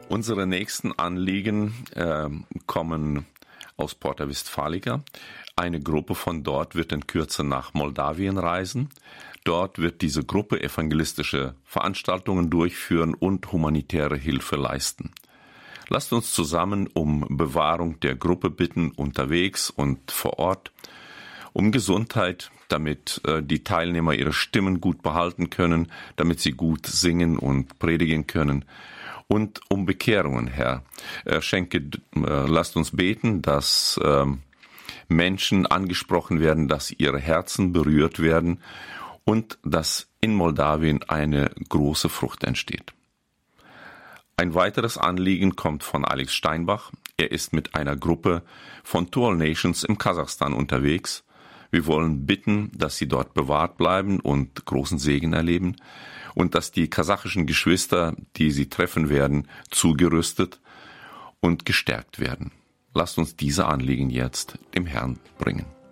Unsere nächsten Anliegen kommen aus Porta Westfalica. Eine Gruppe von dort wird in Kürze nach Moldawien reisen. Dort wird diese Gruppe evangelistische Veranstaltungen durchführen und humanitäre Hilfe leisten. Lasst uns zusammen um Bewahrung der Gruppe bitten, unterwegs und vor Ort, um Gesundheit, damit die Teilnehmer ihre Stimmen gut behalten können, damit sie gut singen und predigen können, und um Bekehrungen, Herr. Lasst uns beten, dass Menschen angesprochen werden, dass ihre Herzen berührt werden und dass in Moldawien eine große Frucht entsteht. Ein weiteres Anliegen kommt von Alex Steinbach. Er ist mit einer Gruppe von Tall Nations im Kasachstan unterwegs. Wir wollen bitten, dass sie dort bewahrt bleiben und großen Segen erleben und dass die kasachischen Geschwister, die sie treffen werden, zugerüstet und gestärkt werden. Lasst uns diese Anliegen jetzt dem Herrn bringen.